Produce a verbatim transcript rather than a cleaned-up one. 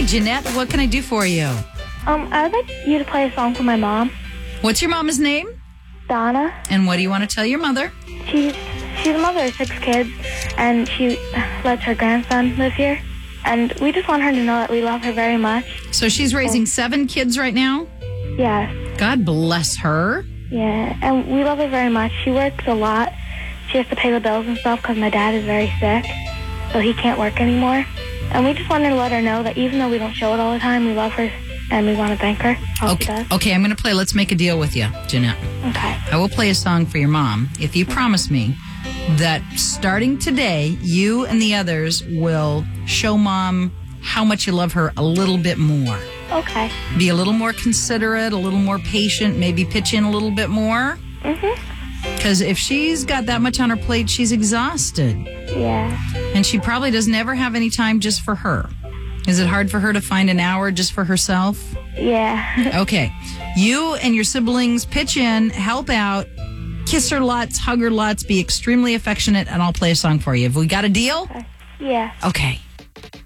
Hi, Jeanette. What can I do for you? Um, I would like you to play a song for my mom, What's your mama's name? Donna. And what do you want to tell your mother? She's she's a mother of six kids, and she lets her grandson live here. And we just want her to know that we love her very much. So she's raising seven kids right now? Yes. God bless her. Yeah, and we love her very much. She works a lot. She has to pay the bills and stuff because my dad is very sick, so he can't work anymore. And we just wanted to let her know that even though we don't show it all the time, we love her and we want to thank her. All she Okay, does. okay, I'm going to play Let's Make a Deal with You, Jeanette. Okay. I will play a song for your mom if you promise me that starting today, you and the others will show mom how much you love her a little bit more. Okay. Be a little more considerate, a little more patient, maybe pitch in a little bit more. Mm-hmm. Because if she's got that much on her plate, she's exhausted. Yeah. And she probably doesn't ever have any time just for her. Is it hard for her to find an hour just for herself? Yeah. Okay. You and your siblings pitch in, help out, kiss her lots, hug her lots, be extremely affectionate, and I'll play a song for you. Have we got a deal? Yeah. Okay.